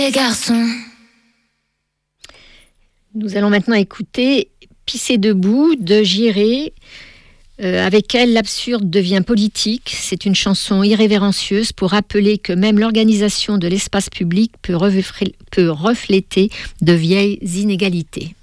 Les garçons. Nous allons maintenant écouter Pisser debout de Giré. Avec elle, l'absurde devient politique. C'est une chanson irrévérencieuse pour rappeler que même l'organisation de l'espace public peut refléter de vieilles inégalités.